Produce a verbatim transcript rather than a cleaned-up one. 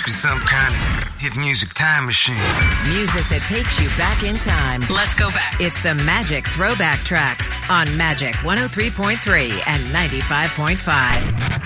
be some kind of hit music time machine. Music that takes you back in time. Let's go back. It's the Magic Throwback Tracks on Magic one oh three point three and ninety-five point five.